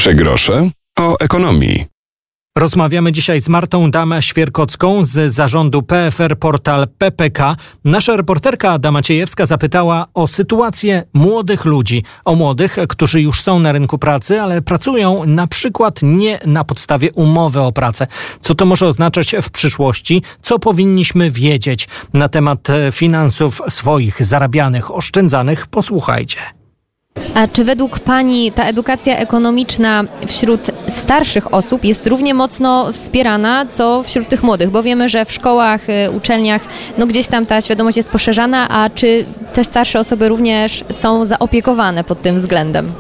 3 grosze o ekonomii. Rozmawiamy dzisiaj z Martą Dam-Świerkocką z zarządu PFR Portal PPK. Nasza reporterka Ada Maciejewska zapytała o sytuację młodych ludzi. O młodych, którzy już są na rynku pracy, ale pracują na przykład nie na podstawie umowy o pracę. Co to może oznaczać w przyszłości? Co powinniśmy wiedzieć na temat finansów swoich, zarabianych, oszczędzanych? Posłuchajcie. A czy według Pani ta edukacja ekonomiczna wśród starszych osób jest równie mocno wspierana, co wśród tych młodych? Bo wiemy, że w szkołach, uczelniach, gdzieś tam ta świadomość jest poszerzana, a czy te starsze osoby również są zaopiekowane pod tym względem?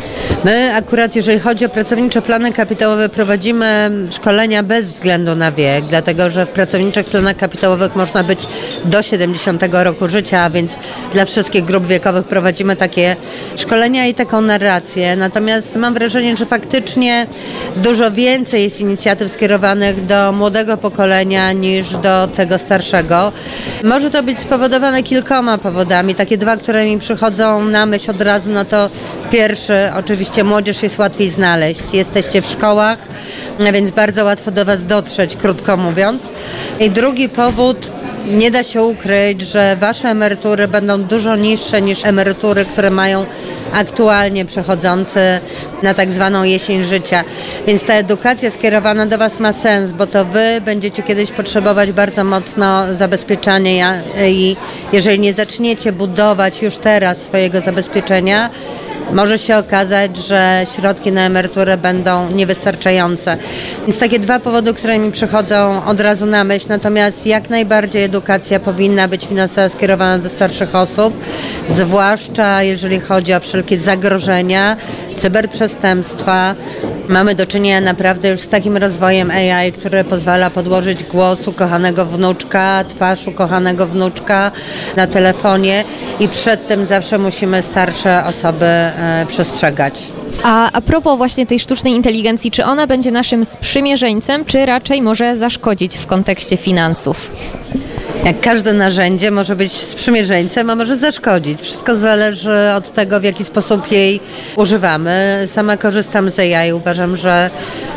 My akurat, jeżeli chodzi o pracownicze plany kapitałowe, prowadzimy szkolenia bez względu na wiek, dlatego że w pracowniczych planach kapitałowych można być do 70 roku życia, a więc dla wszystkich grup wiekowych prowadzimy takie szkolenia i taką narrację. Natomiast mam wrażenie, że faktycznie dużo więcej jest inicjatyw skierowanych do młodego pokolenia niż do tego starszego. Może to być spowodowane kilkoma powodami. Takie dwa, które mi przychodzą na myśl od razu, no to pierwszy, oczywiście młodzież jest łatwiej znaleźć. Jesteście w szkołach, więc bardzo łatwo do Was dotrzeć, krótko mówiąc. I drugi powód, nie da się ukryć, że Wasze emerytury będą dużo niższe niż emerytury, które mają aktualnie przechodzący na tak zwaną jesień życia. Więc ta edukacja skierowana do Was ma sens, bo to Wy będziecie kiedyś potrzebować bardzo mocno zabezpieczania i jeżeli nie zaczniecie budować już teraz swojego zabezpieczenia, może się okazać, że środki na emeryturę będą niewystarczające. Więc takie dwa powody, które mi przychodzą od razu na myśl. Natomiast jak najbardziej edukacja powinna być finansowo skierowana do starszych osób, zwłaszcza jeżeli chodzi o wszelkie zagrożenia, cyberprzestępstwa. Mamy do czynienia naprawdę już z takim rozwojem AI, który pozwala podłożyć głos ukochanego wnuczka, twarz ukochanego wnuczka na telefonie i przed tym zawsze musimy starsze osoby przestrzegać. A propos właśnie tej sztucznej inteligencji, czy ona będzie naszym sprzymierzeńcem, czy raczej może zaszkodzić w kontekście finansów? Jak każde narzędzie może być sprzymierzeńcem, a może zaszkodzić. Wszystko zależy od tego, w jaki sposób jej używamy. Sama korzystam z AI. Uważam, że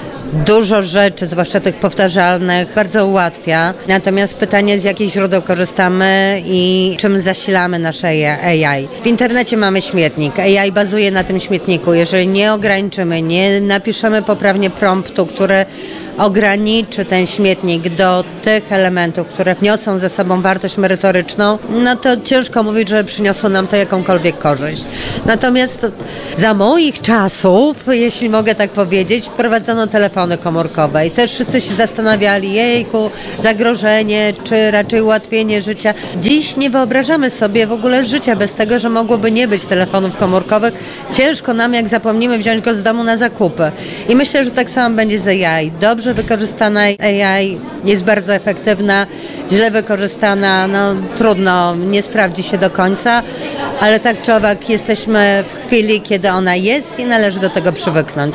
dużo rzeczy, zwłaszcza tych powtarzalnych, bardzo ułatwia. Natomiast pytanie, z jakich źródeł korzystamy i czym zasilamy nasze AI. W internecie mamy śmietnik. AI bazuje na tym śmietniku. Jeżeli nie ograniczymy, nie napiszemy poprawnie promptu, który ograniczy ten śmietnik do tych elementów, które niosą ze sobą wartość merytoryczną, no to ciężko mówić, że przyniosło nam to jakąkolwiek korzyść. Natomiast za moich czasów, jeśli mogę tak powiedzieć, wprowadzono telefony komórkowe i też wszyscy się zastanawiali, jejku, zagrożenie, czy raczej ułatwienie życia. Dziś nie wyobrażamy sobie w ogóle życia bez tego, że mogłoby nie być telefonów komórkowych. Ciężko nam, jak zapomnimy wziąć go z domu na zakupy. I myślę, że tak samo będzie z AI. Dobrze wykorzystana AI jest bardzo efektywna, źle wykorzystana, trudno, nie sprawdzi się do końca, ale tak czy owak jesteśmy w chwili, kiedy ona jest i należy do tego przywyknąć.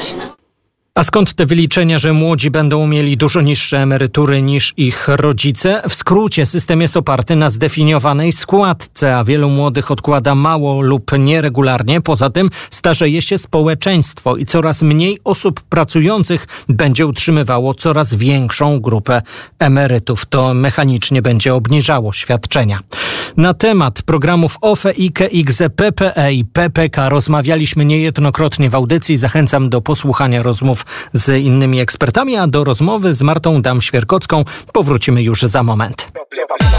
A skąd te wyliczenia, że młodzi będą mieli dużo niższe emerytury niż ich rodzice? W skrócie, system jest oparty na zdefiniowanej składce, a wielu młodych odkłada mało lub nieregularnie. Poza tym starzeje się społeczeństwo i coraz mniej osób pracujących będzie utrzymywało coraz większą grupę emerytów. To mechanicznie będzie obniżało świadczenia. Na temat programów OFE, IKE, IKZE, PPE i PPK rozmawialiśmy niejednokrotnie w audycji. Zachęcam do posłuchania rozmów z innymi ekspertami, a do rozmowy z Martą Dam-Świerkocką powrócimy już za moment.